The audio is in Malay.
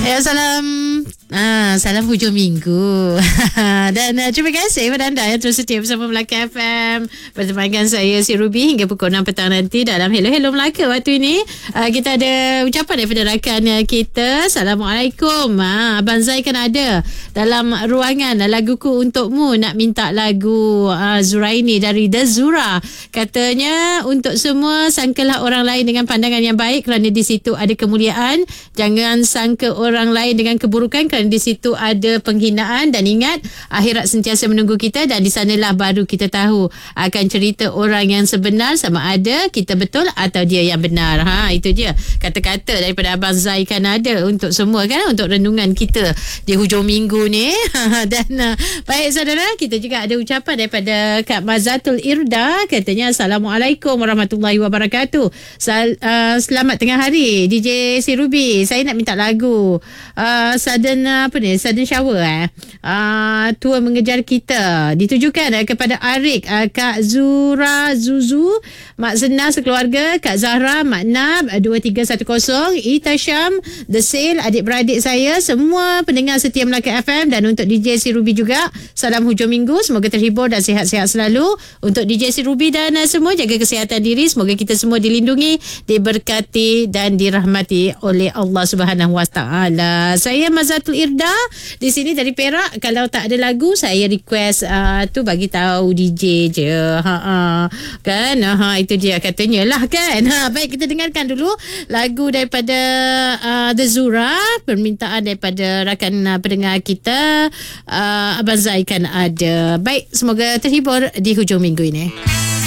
Ya, salam hujung minggu. Dan terima kasih kepada anda yang terus setia bersama Melaka FM. Bertemankan saya si Ruby hingga pukul 6 petang nanti dalam Hello Melaka. Waktu ini kita ada ucapan daripada rakan kita. Assalamualaikum. Abang Zai kan ada dalam ruangan laguku untukmu, nak minta lagu Zuraini dari The Zura. Katanya untuk semua, sangkalah orang lain dengan pandangan yang baik kerana di situ ada kemuliaan. Jangan sangka orang lain dengan keburukan kerana di situ ada penghinaan. Dan ingat, akhirat sentiasa menunggu kita dan di sanalah baru kita tahu akan cerita orang yang sebenar, sama ada kita betul atau dia yang benar. Itu dia kata-kata daripada Abang Zai kan ada untuk semua kan, untuk renungan kita di hujung minggu ni. Dan baik saudara, kita juga ada ucapan daripada Kak Mazatul Irda. Katanya Assalamualaikum warahmatullahi wabarakatuh. Selamat tengah hari DJ si Ruby. Saya nak minta lagu sudden shower tua mengejar kita, ditujukan kepada Arik, Kak Zura Zuzu, Mak Senah sekeluarga, Kak Zahra, Mak Nab 2310, Ita Syam, The Sale, adik-beradik saya, semua pendengar setia Melaka FM. Dan untuk DJ si Ruby juga, salam hujung minggu, semoga terhibur dan sihat-sihat selalu. Untuk DJ si Ruby dan semua, jaga kesihatan diri, semoga kita semua dilindungi, diberkati dan dirahmati oleh Allah Subhanahu Wa Taala. Saya Mazatul Irda di sini dari Perak. Kalau tak ada lagu, saya request tu bagi tahu DJ je. Kan? Itu dia katanya lah kan. Baik, kita dengarkan dulu lagu daripada The Zura, permintaan daripada rakan pendengar kita Abang Zai kan ada. Baik, semoga terhibur di hujung minggu ini.